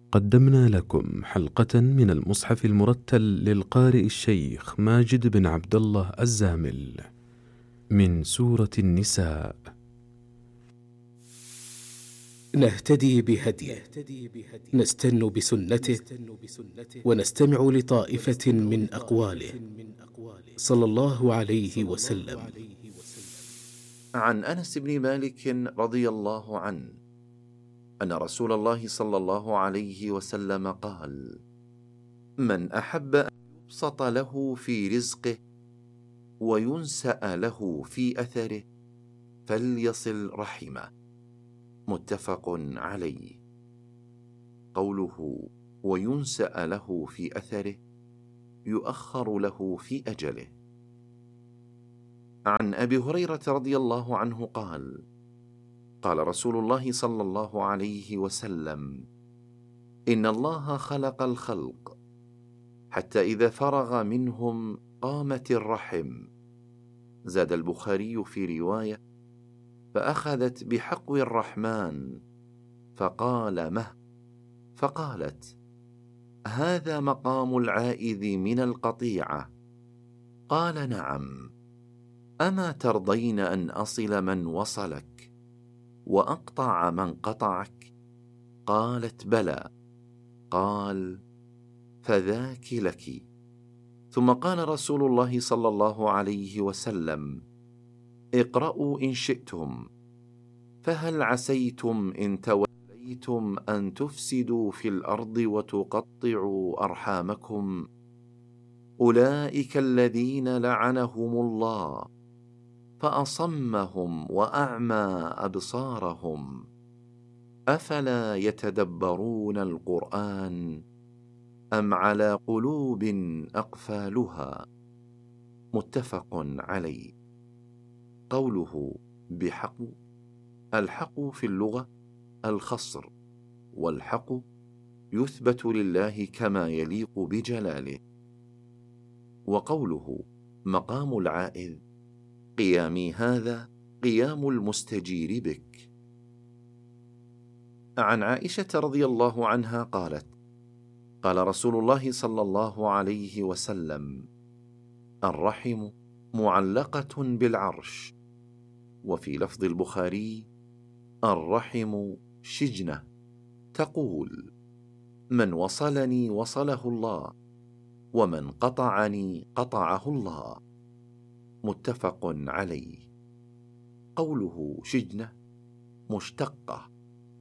قدمنا لكم حلقة من المصحف المرتل للقارئ الشيخ ماجد بن عبد الله الزامل من سورة النساء. نهتدي بهديه، نستن بسنته، ونستمع لطائفة من أقواله صلى الله عليه وسلم. عن أنس بن مالك رضي الله عنه أن رسول الله صلى الله عليه وسلم قال: من أحب أن يبسط له في رزقه وينسأ له في أثره فليصل رحمه. متفق عليه. قوله وينسأ له في أثره يؤخر له في أجله. عن أبي هريرة رضي الله عنه قال: قال رسول الله صلى الله عليه وسلم: إن الله خلق الخلق حتى إذا فرغ منهم قامت الرحم. زاد البخاري في رواية: فأخذت بحقو الرحمن فقال مه، فقالت: هذا مقام العائذ من القطيعة. قال: نعم. أما ترضين أن أصل من وصلك وأقطع من قطعك؟ قالت: بلى. قال: فذاك لك. ثم قال رسول الله صلى الله عليه وسلم: اقرأوا إن شئتم، فهل عسيتم إن توليتم أن تفسدوا في الأرض وتقطعوا أرحامكم؟ أولئك الذين لعنهم الله فأصمهم وأعمى أبصارهم، أفلا يتدبرون القرآن أم على قلوب أقفالها؟ متفق عليه. قوله بحق: الحق في اللغة الخصر، والحق يثبت لله كما يليق بجلاله. وقوله مقام العائذ: قيامي هذا قيام المستجير بك. عن عائشة رضي الله عنها قالت: قال رسول الله صلى الله عليه وسلم: الرحم معلقة بالعرش. وفي لفظ البخاري: الرحم شجنة، تقول: من وصلني وصله الله، ومن قطعني قطعه الله. متفق عليه. قوله شجنة مشتقة.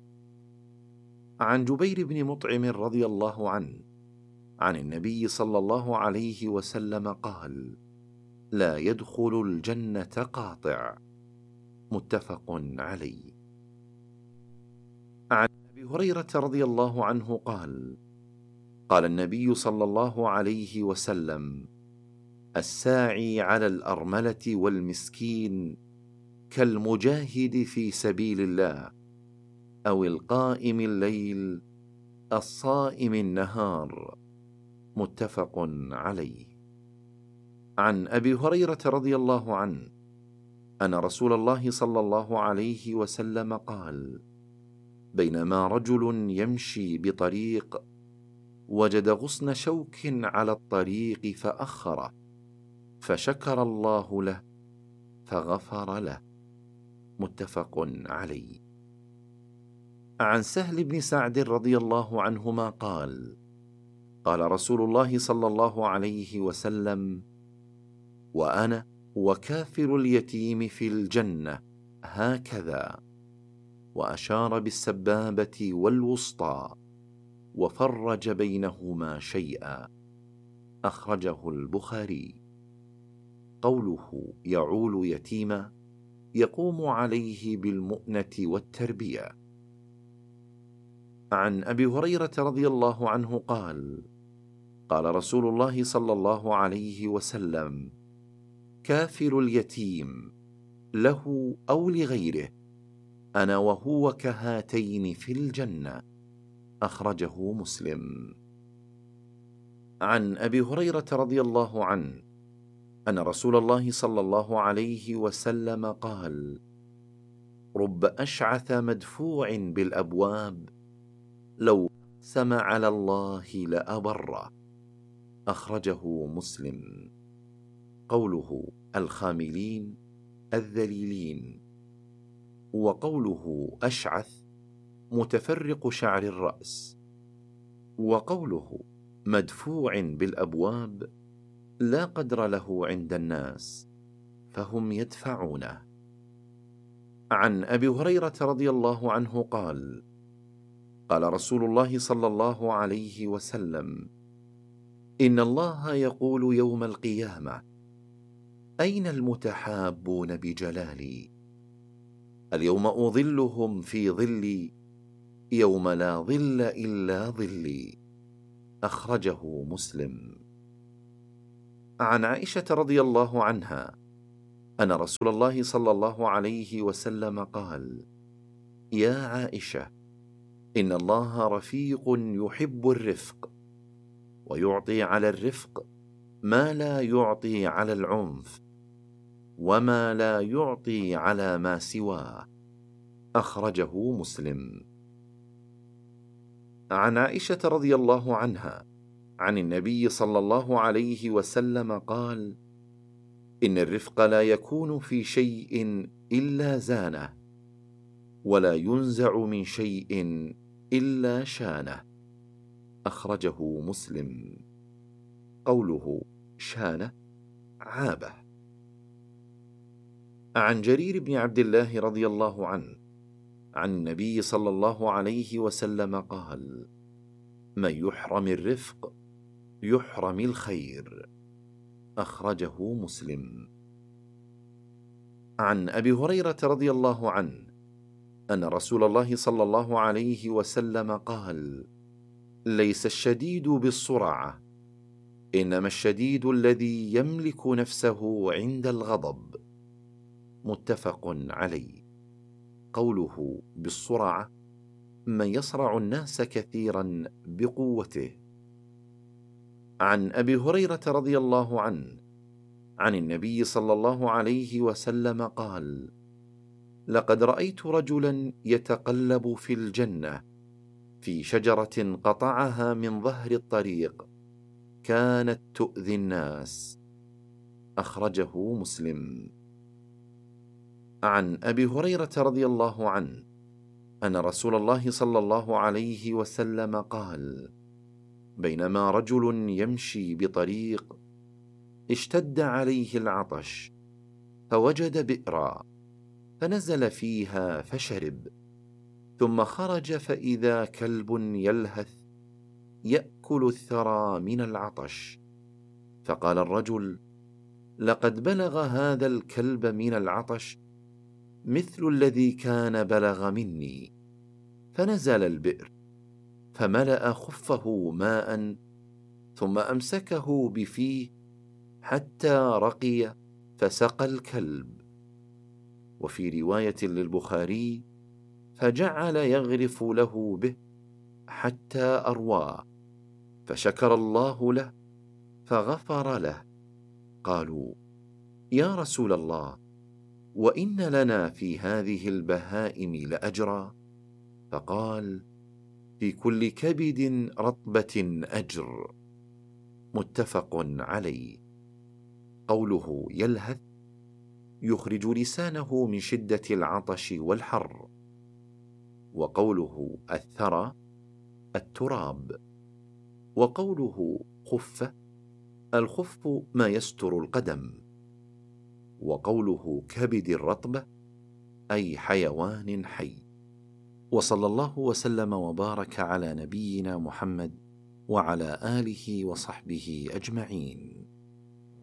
عن جبير بن مطعم رضي الله عنه عن النبي صلى الله عليه وسلم قال: لا يدخل الجنة قاطع. متفق عليه. عن أبي هريرة رضي الله عنه قال: قال النبي صلى الله عليه وسلم: الساعي على الأرملة والمسكين كالمجاهد في سبيل الله، أو القائم الليل الصائم النهار. متفق عليه. عن أبي هريرة رضي الله عنه أن رسول الله صلى الله عليه وسلم قال: بينما رجل يمشي بطريق وجد غصن شوك على الطريق فأخره، فشكر الله له فغفر له. متفق عليه. عن سهل بن سعد رضي الله عنهما قال: قال رسول الله صلى الله عليه وسلم: وأنا وكافر اليتيم في الجنة هكذا، وأشار بالسبابة والوسطى وفرج بينهما شيئا. أخرجه البخاري. قوله يعول يتيما يقوم عليه بالمؤنة والتربية. عن أبي هريرة رضي الله عنه قال: قال رسول الله صلى الله عليه وسلم: كافر اليتيم له أو لغيره أنا وهو كهاتين في الجنة. أخرجه مسلم. عن أبي هريرة رضي الله عنه أن رسول الله صلى الله عليه وسلم قال: رب أشعث مدفوع بالأبواب لو أقسم على الله لأبره. أخرجه مسلم. قوله الخاملين الذليلين، وقوله أشعث متفرق شعر الرأس، وقوله مدفوع بالأبواب لا قدر له عند الناس فهم يدفعونه. عن أبي هريرة رضي الله عنه قال: قال رسول الله صلى الله عليه وسلم: إن الله يقول يوم القيامة: أين المتحابون بجلالي؟ اليوم أظلهم في ظلي يوم لا ظل إلا ظلي. أخرجه مسلم. عن عائشة رضي الله عنها أن رسول الله صلى الله عليه وسلم قال: يا عائشة، إن الله رفيق يحب الرفق، ويعطي على الرفق ما لا يعطي على العنف، وما لا يعطي على ما سواه. أخرجه مسلم. عن عائشة رضي الله عنها عن النبي صلى الله عليه وسلم قال: إن الرفق لا يكون في شيء إلا زانه، ولا ينزع من شيء إلا شانه. أخرجه مسلم. قوله شانه عابه. عن جرير بن عبد الله رضي الله عنه عن النبي صلى الله عليه وسلم قال: من يحرم الرفق يحرم الخير. أخرجه مسلم. عن أبي هريرة رضي الله عنه أن رسول الله صلى الله عليه وسلم قال: ليس الشديد بالصرعة، إنما الشديد الذي يملك نفسه عند الغضب. متفق عليه. قوله بالصرعة من يصرع الناس كثيرا بقوته. عن أبي هريرة رضي الله عنه عن النبي صلى الله عليه وسلم قال: لقد رأيت رجلا يتقلب في الجنة في شجرة قطعها من ظهر الطريق كانت تؤذي الناس. أخرجه مسلم. عن أبي هريرة رضي الله عنه أن رسول الله صلى الله عليه وسلم قال: بينما رجل يمشي بطريق اشتد عليه العطش، فوجد بئرا فنزل فيها فشرب، ثم خرج فإذا كلب يلهث يأكل الثرى من العطش، فقال الرجل: لقد بلغ هذا الكلب من العطش مثل الذي كان بلغ مني. فنزل البئر فملأ خفه ماء، ثم أمسكه بفيه حتى رقي فسقى الكلب. وفي رواية للبخاري: فجعل يغرف له به حتى أرواه، فشكر الله له فغفر له. قالوا: يا رسول الله، وإن لنا في هذه البهائم لأجرا؟ فقال: في كل كبد رطبة أجر. متفق عليه. قوله يلهث يخرج لسانه من شدة العطش والحر. وقوله الثرى التراب. وقوله خف الخف ما يستر القدم. وقوله كبد الرطبة أي حيوان حي. وصلى الله وسلم وبارك على نبينا محمد وعلى آله وصحبه أجمعين.